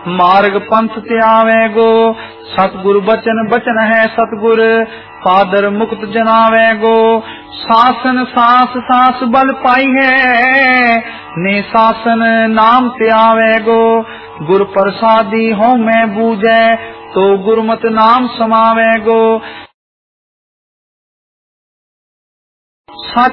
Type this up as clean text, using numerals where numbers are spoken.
मार्ग पंथ त्यावे गो। सतगुरु बचन बचन है सतगुर, पादर मुक्त जनावे गो। शासन सास सास बल पाई है, ने शासन नाम त्यावे गो। गुर प्रसादी हो मैं बूझे, तो गुरमत नाम समावे गो।